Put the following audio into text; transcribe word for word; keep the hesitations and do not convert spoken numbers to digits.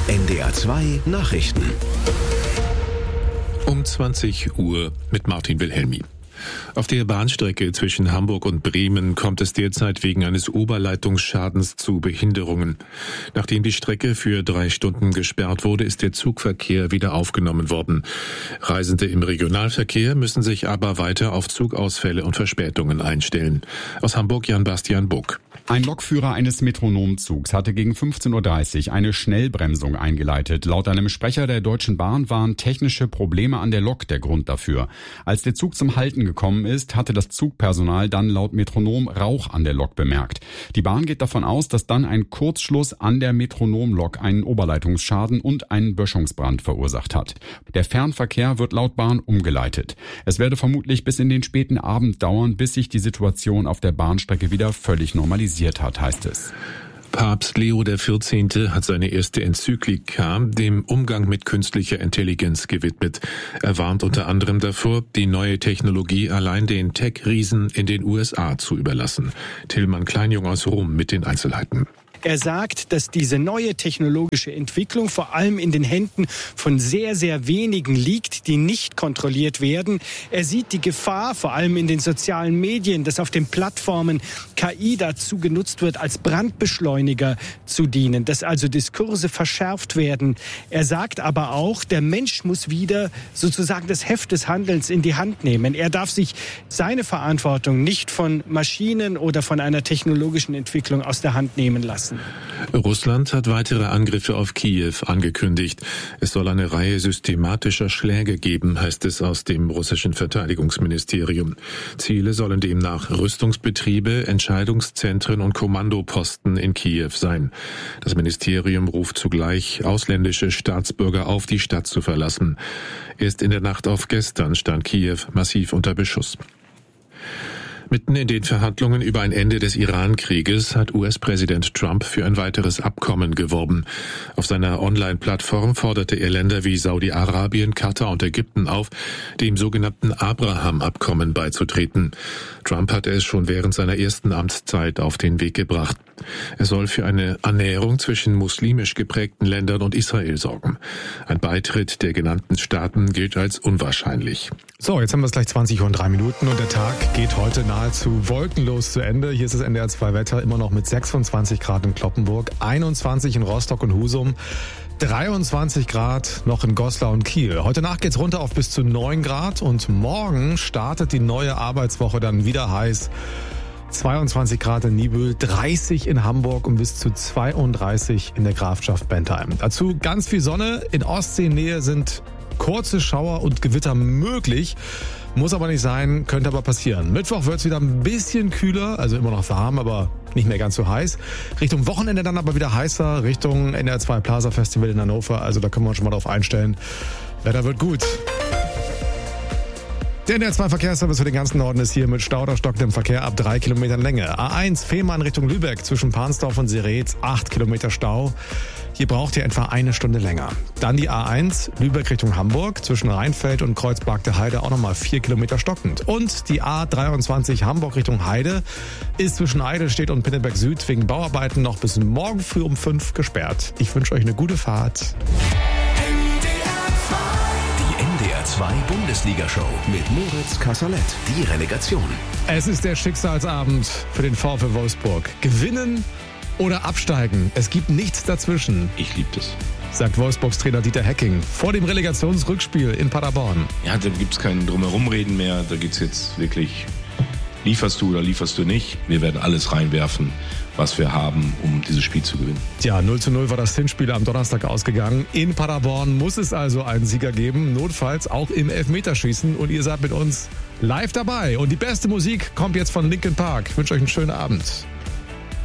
N D R zwei Nachrichten. Um zwanzig Uhr mit Martin Wilhelmi. Auf der Bahnstrecke zwischen Hamburg und Bremen kommt es derzeit wegen eines Oberleitungsschadens zu Behinderungen. Nachdem die Strecke für drei Stunden gesperrt wurde, ist der Zugverkehr wieder aufgenommen worden. Reisende im Regionalverkehr müssen sich aber weiter auf Zugausfälle und Verspätungen einstellen. Aus Hamburg Jan-Bastian Buck. Ein Lokführer eines Metronomzugs hatte gegen fünfzehn Uhr dreißig eine Schnellbremsung eingeleitet. Laut einem Sprecher der Deutschen Bahn waren technische Probleme an der Lok der Grund dafür. Als der Zug zum Halten gekommen ist, hatte das Zugpersonal dann laut Metronom Rauch an der Lok bemerkt. Die Bahn geht davon aus, dass dann ein Kurzschluss an der Metronomlok einen Oberleitungsschaden und einen Böschungsbrand verursacht hat. Der Fernverkehr wird laut Bahn umgeleitet. Es werde vermutlich bis in den späten Abend dauern, bis sich die Situation auf der Bahnstrecke wieder völlig normalisiert hat, heißt es. Papst Leo der vierzehnte hat seine erste Enzyklika dem Umgang mit künstlicher Intelligenz gewidmet. Er warnt unter anderem davor, die neue Technologie allein den Tech-Riesen in den U S A zu überlassen. Tillmann Kleinjung aus Rom mit den Einzelheiten. Er sagt, dass diese neue technologische Entwicklung vor allem in den Händen von sehr, sehr wenigen liegt, die nicht kontrolliert werden. Er sieht die Gefahr, vor allem in den sozialen Medien, dass auf den Plattformen K I dazu genutzt wird, als Brandbeschleuniger zu dienen, dass also Diskurse verschärft werden. Er sagt aber auch, der Mensch muss wieder sozusagen das Heft des Handelns in die Hand nehmen. Er darf sich seine Verantwortung nicht von Maschinen oder von einer technologischen Entwicklung aus der Hand nehmen lassen. Russland hat weitere Angriffe auf Kiew angekündigt. Es soll eine Reihe systematischer Schläge geben, heißt es aus dem russischen Verteidigungsministerium. Ziele sollen demnach Rüstungsbetriebe, Entscheidungszentren und Kommandoposten in Kiew sein. Das Ministerium ruft zugleich ausländische Staatsbürger auf, die Stadt zu verlassen. Erst in der Nacht auf gestern stand Kiew massiv unter Beschuss. Mitten in den Verhandlungen über ein Ende des Iran-Krieges hat U S-Präsident Trump für ein weiteres Abkommen geworben. Auf seiner Online-Plattform forderte er Länder wie Saudi-Arabien, Katar und Ägypten auf, dem sogenannten Abraham-Abkommen beizutreten. Trump hatte es schon während seiner ersten Amtszeit auf den Weg gebracht. Er soll für eine Annäherung zwischen muslimisch geprägten Ländern und Israel sorgen. Ein Beitritt der genannten Staaten gilt als unwahrscheinlich. So, jetzt haben wir es gleich zwanzig Uhr und drei Minuten und der Tag geht heute nahezu wolkenlos zu Ende. Hier ist das N D R zwei Wetter immer noch mit sechsundzwanzig Grad in Cloppenburg, einundzwanzig in Rostock und Husum, dreiundzwanzig Grad noch in Goslar und Kiel. Heute Nacht geht's runter auf bis zu neun Grad und morgen startet die neue Arbeitswoche dann wieder heiß. zweiundzwanzig Grad in Niebüll, dreißig in Hamburg und bis zu zweiunddreißig in der Grafschaft Bentheim. Dazu ganz viel Sonne. In Ostseenähe sind kurze Schauer und Gewitter möglich. Muss aber nicht sein, könnte aber passieren. Mittwoch wird es wieder ein bisschen kühler, also immer noch warm, aber nicht mehr ganz so heiß. Richtung Wochenende dann aber wieder heißer, Richtung N D R zwei Plaza Festival in Hannover. Also da können wir uns schon mal drauf einstellen. Wetter wird gut. Der N D R zwei Verkehrsservice für den ganzen Norden ist hier mit Stau oder stockendem Verkehr ab drei Kilometern Länge. A eins Fehmarn Richtung Lübeck zwischen Pansdorf und Seretz, acht Kilometer Stau. Hier braucht ihr etwa eine Stunde länger. Dann die A eins Lübeck Richtung Hamburg zwischen Rheinfeld und Kreuzberg der Heide auch nochmal vier Kilometer stockend. Und die A dreiundzwanzig Hamburg Richtung Heide ist zwischen Eidelstedt und Pinneberg Süd wegen Bauarbeiten noch bis morgen früh um fünf gesperrt. Ich wünsche euch eine gute Fahrt. N D R zwei Bundesliga-Show mit Moritz Kasserlet. Die Relegation. Es ist der Schicksalsabend für den VfL Wolfsburg. Gewinnen oder absteigen. Es gibt nichts dazwischen. Ich liebe das. Sagt Wolfsburgs Trainer Dieter Hecking vor dem Relegationsrückspiel in Paderborn. Ja, da gibt es kein Drumherumreden mehr. Da geht es jetzt wirklich, lieferst du oder lieferst du nicht. Wir werden alles reinwerfen, was wir haben, um dieses Spiel zu gewinnen. Tja, null zu null war das Hinspiel am Donnerstag ausgegangen. In Paderborn muss es also einen Sieger geben, notfalls auch im Elfmeterschießen. Und ihr seid mit uns live dabei. Und die beste Musik kommt jetzt von Linkin Park. Ich wünsche euch einen schönen Abend.